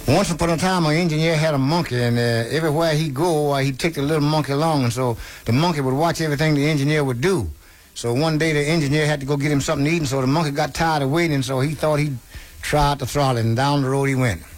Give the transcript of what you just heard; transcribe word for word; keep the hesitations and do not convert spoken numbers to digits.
Once upon a time, an engineer had a monkey, and uh, everywhere he go, uh, he'd take the little monkey along, and so the monkey would watch everything the engineer would do. So one day the engineer had to go get him something to eat, and so the monkey got tired of waiting, so he thought he'd try out the throttle, and down the road he went.